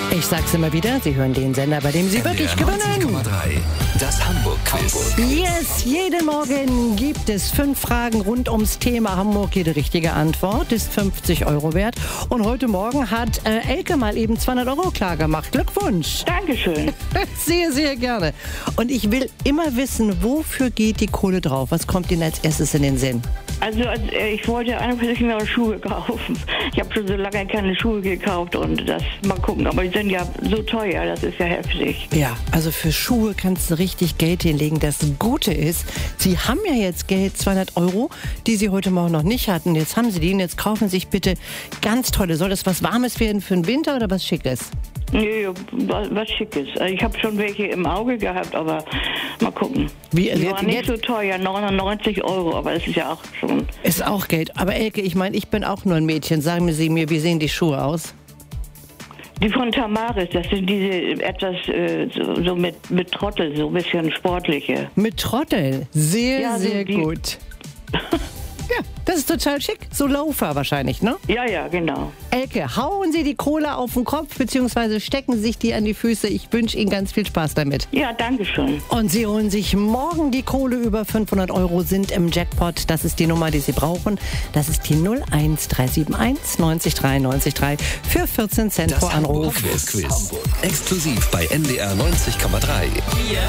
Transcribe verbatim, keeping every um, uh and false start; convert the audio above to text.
Ich sag's immer wieder, Sie hören den Sender, bei dem Sie wirklich gewinnen. neunzig Komma drei, das Hamburg-Quiz. Yes, jeden Morgen gibt es fünf Fragen rund ums Thema Hamburg. Jede richtige Antwort ist fünfzig Euro wert. Und heute Morgen hat äh, Elke mal eben zweihundert Euro klar gemacht. Glückwunsch. Dankeschön. Sehr, sehr gerne. Und ich will immer wissen, wofür geht die Kohle drauf? Was kommt Ihnen als erstes in den Sinn? Also äh, ich wollte einfach neue Schuhe kaufen. Ich habe schon so lange keine Schuhe gekauft und das mal gucken. Aber die sind ja so teuer, das ist ja heftig. Ja, also für Schuhe kannst du richtig Geld hinlegen. Das Gute ist, Sie haben ja jetzt Geld, zweihundert Euro, die Sie heute Morgen noch nicht hatten. Jetzt haben Sie die und jetzt kaufen Sie sich bitte ganz tolle. Soll das was Warmes werden für den Winter oder was Schickes? Nee, was, was Schickes. Ich habe schon welche im Auge gehabt, aber mal gucken. Wie, die jetzt, waren nicht jetzt? so teuer, neunundneunzig Euro, aber das ist ja auch schon... Ist auch Geld. Aber Elke, ich meine, ich bin auch nur ein Mädchen. Sagen Sie mir, wie sehen die Schuhe aus? Die von Tamaris, das sind diese etwas äh, so, so mit, mit Trottel, so ein bisschen sportliche. Mit Trottel? Sehr, Ja, so sehr die- gut. Ja, das ist total schick. So Loafer wahrscheinlich, ne? Ja, ja, genau. Elke, hauen Sie die Kohle auf den Kopf, beziehungsweise stecken Sie sich die an die Füße. Ich wünsche Ihnen ganz viel Spaß damit. Ja, danke schön. Und Sie holen sich morgen die Kohle. Über fünfhundert Euro sind im Jackpot. Das ist die Nummer, die Sie brauchen. Das ist die null eins drei sieben eins neun drei neun drei für vierzehn Cent Das pro Anruf. Hamburg-Quiz. Exklusiv bei N D R neunzig Komma drei.